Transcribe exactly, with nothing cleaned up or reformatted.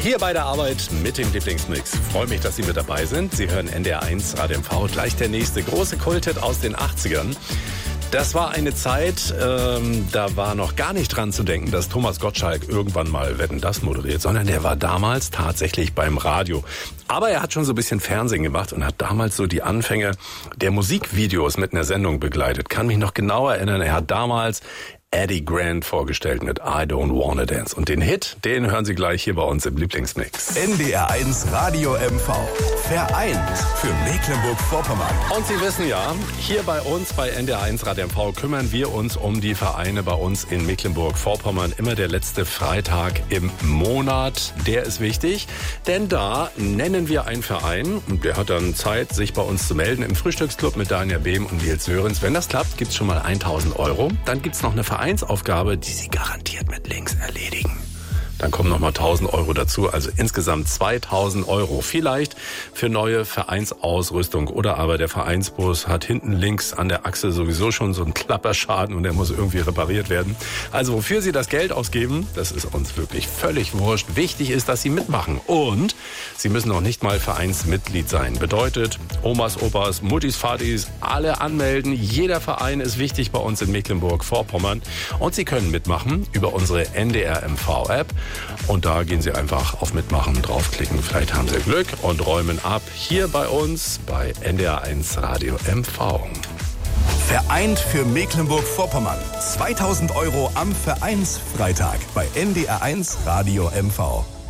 Hier bei der Arbeit mit dem Lieblingsmix. Freue mich, dass Sie mit dabei sind. Sie hören N D R eins Radio M V. Gleich der nächste große Kulthit aus den achtzigern. Das war eine Zeit, ähm, da war noch gar nicht dran zu denken, dass Thomas Gottschalk irgendwann mal Wetten, das moderiert, sondern der war damals tatsächlich beim Radio. Aber er hat schon so ein bisschen Fernsehen gemacht und hat damals so die Anfänge der Musikvideos mit einer Sendung begleitet. Kann mich noch genau erinnern, er hat damals Eddie Grant vorgestellt mit I Don't Wanna Dance. Und den Hit, den hören Sie gleich hier bei uns im Lieblingsmix. N D R eins Radio M V. Vereint für Mecklenburg-Vorpommern. Und Sie wissen ja, hier bei uns bei N D R eins Radio M V kümmern wir uns um die Vereine bei uns in Mecklenburg-Vorpommern. Immer der letzte Freitag im Monat, der ist wichtig. Denn da nennen wir einen Verein und der hat dann Zeit, sich bei uns zu melden im Frühstücksclub mit Daniel Behm und Nils Sörensen. Wenn das klappt, gibt's schon mal tausend Euro. Dann gibt's noch eine Vereinsaufgabe, die Sie garantiert mit links erledigen. Dann kommen nochmal tausend Euro dazu, also insgesamt zweitausend Euro. Vielleicht für neue Vereinsausrüstung oder aber der Vereinsbus hat hinten links an der Achse sowieso schon so einen Klapperschaden und der muss irgendwie repariert werden. Also wofür Sie das Geld ausgeben, das ist uns wirklich völlig wurscht. Wichtig ist, dass Sie mitmachen und Sie müssen noch nicht mal Vereinsmitglied sein. Bedeutet, Omas, Opas, Muttis, Vatis, alle anmelden. Jeder Verein ist wichtig bei uns in Mecklenburg-Vorpommern und Sie können mitmachen über unsere N D R M V-App. Und da gehen Sie einfach auf Mitmachen, draufklicken. Vielleicht haben Sie Glück und räumen ab hier bei uns bei N D R eins Radio M V. Vereint für Mecklenburg-Vorpommern. zweitausend Euro am Vereinsfreitag bei N D R eins Radio M V.